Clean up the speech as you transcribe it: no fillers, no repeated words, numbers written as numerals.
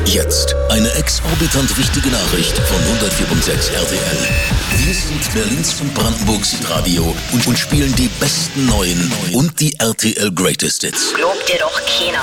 Jetzt eine exorbitant wichtige Nachricht von 104.6 RTL. Wir sind Berlins und Brandenburgs Radio und spielen die besten neuen und die RTL Greatest Hits. Glaubt dir doch keiner.